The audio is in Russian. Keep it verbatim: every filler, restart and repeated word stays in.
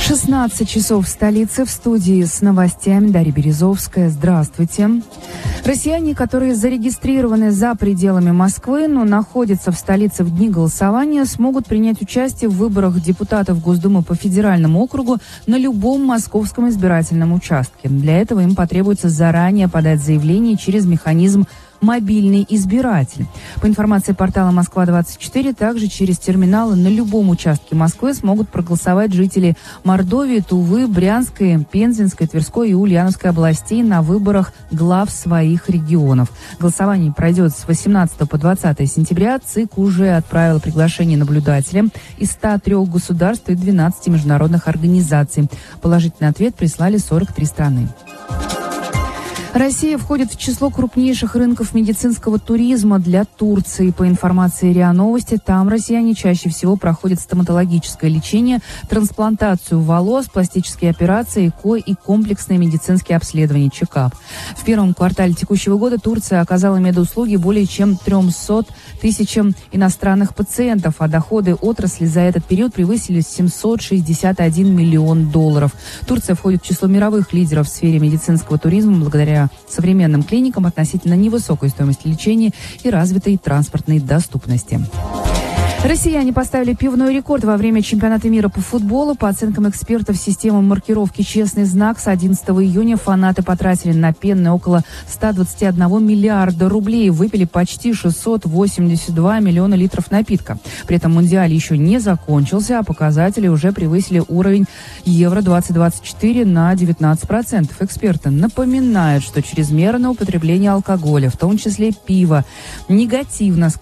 шестнадцать часов в столице. В студии с новостями Дарья Березовская. Здравствуйте. Россияне, которые зарегистрированы за пределами Москвы, но находятся в столице в дни голосования, смогут принять участие в выборах депутатов Госдумы по федеральному округу на любом московском избирательном участке. Для этого им потребуется заранее подать заявление через механизм «Мобильный избиратель». По информации портала Москва двадцать четыре, также через терминалы на любом участке Москвы смогут проголосовать жители Мордовии, Тувы, Брянской, Пензенской, Тверской и Ульяновской областей на выборах глав своих регионов. Голосование пройдет с восемнадцатого по двадцатое сентября. ЦИК уже отправил приглашение наблюдателям из ста трёх государств и двенадцати международных организаций. Положительный ответ прислали сорок три страны. Россия входит в число крупнейших рынков медицинского туризма для Турции. По информации РИА Новости, там россияне чаще всего проходят стоматологическое лечение, трансплантацию волос, пластические операции, ЭКО и комплексные медицинские обследования, чекап. В первом квартале текущего года Турция оказала медуслуги более чем трёмстам тысячам иностранных пациентов, а доходы отрасли за этот период превысили семьсот шестьдесят один миллион долларов. Турция входит в число мировых лидеров в сфере медицинского туризма благодаря современным клиникам, относительно невысокой стоимости лечения и развитой транспортной доступности. Россияне поставили пивной рекорд во время чемпионата мира по футболу. По оценкам экспертов системы маркировки «Честный знак» с одиннадцатого июня фанаты потратили на пенные около ста двадцати одного миллиарда рублей. Выпили почти шестьсот восемьдесят два миллиона литров напитка. При этом Мундиаль еще не закончился, а показатели уже превысили уровень Евро двадцать двадцать четыре на девятнадцать процентов. Эксперты напоминают, что чрезмерное употребление алкоголя, в том числе пива, негативно сказывается